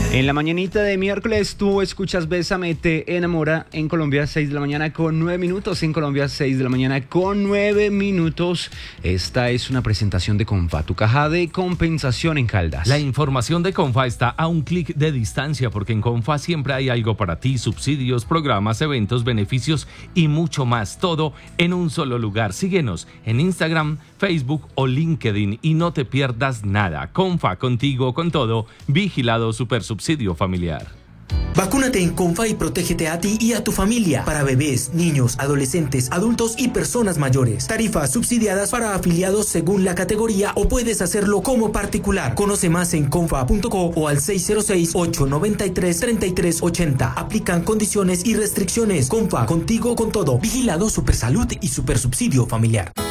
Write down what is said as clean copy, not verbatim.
En la mañanita de miércoles tú escuchas Bésame, te enamora en Colombia, 6 de la mañana con 9 minutos. En Colombia, 6 de la mañana con 9 minutos. Esta es una presentación de Confa, tu caja de compensación en Caldas. La información de Confa está a un clic de distancia porque en Confa siempre hay algo para ti, subsidios, programas, eventos, beneficios y mucho más. Todo en un solo lugar. Síguenos en Instagram, Facebook o LinkedIn y no te pierdas nada. Confa, contigo, con todo. Vigilado Supersubsidio familiar. Vacúnate en Confa y protégete a ti y a tu familia. Para bebés, niños, adolescentes, adultos y personas mayores. Tarifas subsidiadas para afiliados según la categoría o puedes hacerlo como particular. Conoce más en confa.co o al 606-893-3380. Aplican condiciones y restricciones. Confa, contigo con todo. Vigilado Supersalud y Supersubsidio familiar.